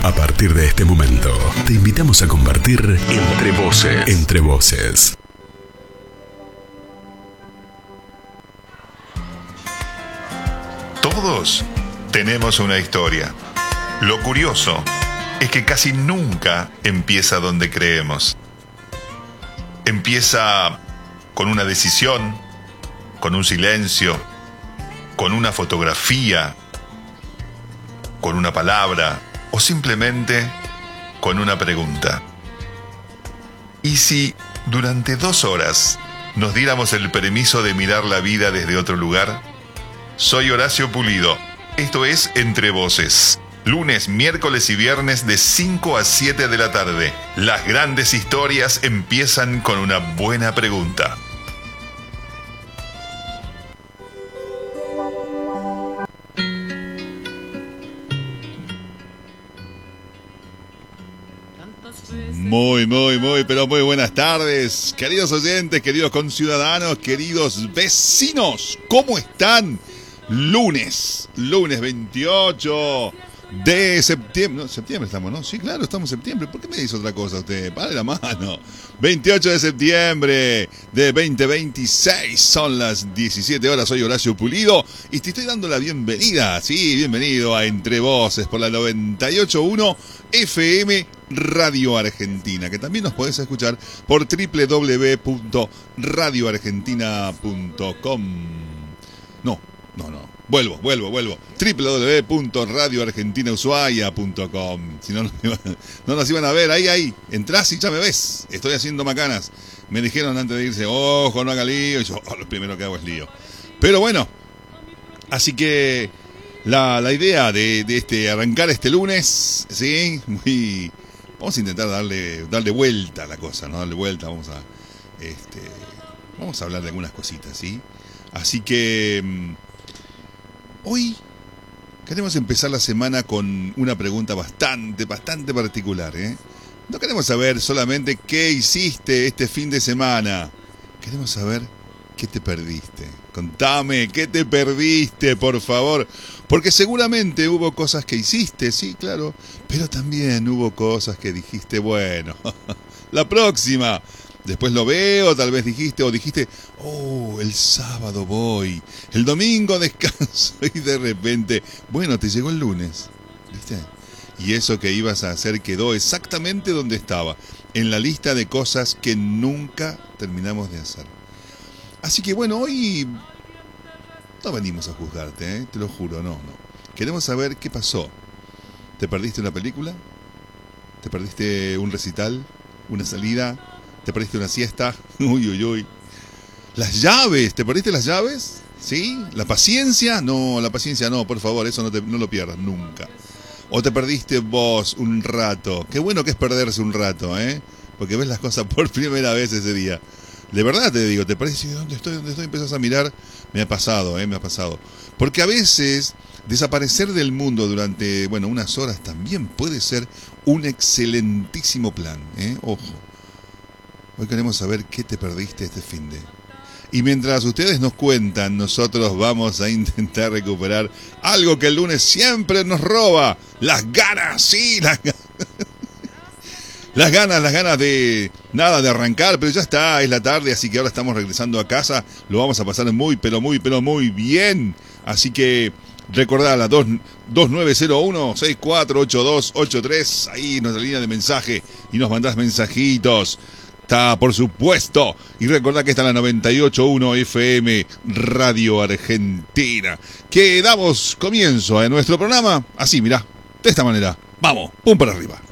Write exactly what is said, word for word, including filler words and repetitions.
A partir de este momento, te invitamos a compartir Entre Voces. Entre Voces. Todos tenemos una historia. Lo curioso es que casi nunca empieza donde creemos. Empieza con una decisión, con un silencio, con una fotografía, con una palabra o simplemente con una pregunta. ¿Y si durante dos horas nos diéramos el permiso de mirar la vida desde otro lugar? Soy Horacio Pulido. Esto es Entre Voces. Lunes, miércoles y viernes de cinco a siete de la tarde. Las grandes historias empiezan con una buena pregunta. Muy, muy, muy, pero muy buenas tardes, queridos oyentes, queridos conciudadanos, queridos vecinos. ¿Cómo están? Lunes, lunes veintiocho de septiembre. No, septiembre estamos, ¿no? Sí, claro, estamos en septiembre. ¿Por qué me dice otra cosa usted? Pare la mano. veintiocho de septiembre de veinte veintiséis. Son las diecisiete horas. Soy Horacio Pulido y te estoy dando la bienvenida. Sí, bienvenido a Entre Voces por la noventa y ocho punto uno F M Radio Argentina, que también nos podés escuchar por doble u doble u doble u punto radio argentina punto com. No, no, no. Vuelvo, vuelvo, vuelvo. doble u doble u doble u punto radio argentina ushuaia punto com. Si no, no nos iban a ver. Ahí, ahí. Entrás y ya me ves. Estoy haciendo macanas. Me dijeron antes de irse, ojo, no haga lío. Y yo, oh, lo primero que hago es lío. Pero bueno. Así que la, la idea de, de este arrancar este lunes, ¿sí? Muy... Vamos a intentar darle, darle vuelta a la cosa, ¿no? Darle vuelta. Vamos a, este, vamos a hablar de algunas cositas, ¿sí? Así que... Hoy queremos empezar la semana con una pregunta bastante, bastante particular, ¿eh? No queremos saber solamente qué hiciste este fin de semana. Queremos saber qué te perdiste. Contame, ¿qué te perdiste, por favor? Porque seguramente hubo cosas que hiciste, sí, claro, pero también hubo cosas que dijiste, bueno, la próxima... Después lo veo, tal vez dijiste, o dijiste, oh, el sábado voy, el domingo descanso, y de repente, bueno, te llegó el lunes, ¿viste? Y eso que ibas a hacer quedó exactamente donde estaba, en la lista de cosas que nunca terminamos de hacer. Así que bueno, hoy no venimos a juzgarte, ¿eh? Te lo juro, no, no. Queremos saber qué pasó. ¿Te perdiste una película? ¿Te perdiste un recital? ¿Una salida? ¿Te perdiste una siesta? Uy, uy, uy. Las llaves, ¿te perdiste las llaves? ¿Sí? ¿La paciencia? No, la paciencia no, por favor, eso no, te, no lo pierdas nunca. ¿O te perdiste vos un rato? Qué bueno que es perderse un rato, ¿eh? Porque ves las cosas por primera vez ese día. De verdad te digo, te parece, ¿dónde estoy? ¿Dónde estoy? Empiezas a mirar. Me ha pasado, ¿eh? Me ha pasado. Porque a veces desaparecer del mundo durante, bueno, unas horas también puede ser un excelentísimo plan, ¿eh? Ojo. Hoy queremos saber qué te perdiste este finde. Y mientras ustedes nos cuentan, nosotros vamos a intentar recuperar algo que el lunes siempre nos roba. Las ganas, sí, las ganas. Las ganas, las ganas de nada, de arrancar, pero ya está, es la tarde, así que ahora estamos regresando a casa. Lo vamos a pasar muy, pero muy, pero muy bien. Así que recordá la dos nueve cero uno, seis cuatro ocho dos ocho tres, ahí nuestra línea de mensaje, y nos mandás mensajitos. Está, por supuesto. Y recordá que está en la noventa y ocho punto uno F M Radio Argentina. Que damos comienzo a nuestro programa. Así, mirá, de esta manera. Vamos, pum para arriba.